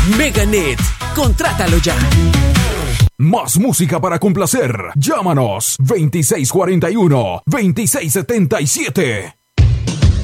Meganet, contrátalo ya. Más música para complacer. Llámanos 2641-2677.